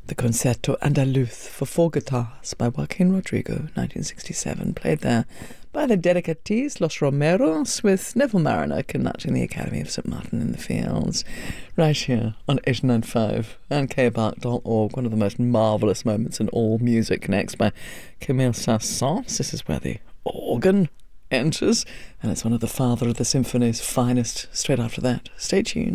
The Concerto Andaluz for four guitars by Joaquin Rodrigo, 1967, played there by the Delicatees Los Romeros, with Neville Mariner conducting the Academy of St Martin in the Fields, right here on 895 and kbark.org. One of the most marvellous moments in all music, next by Camille Saint-Saëns. This is where the organ enters, and it's one of the Father of the Symphony's finest straight after that. Stay tuned.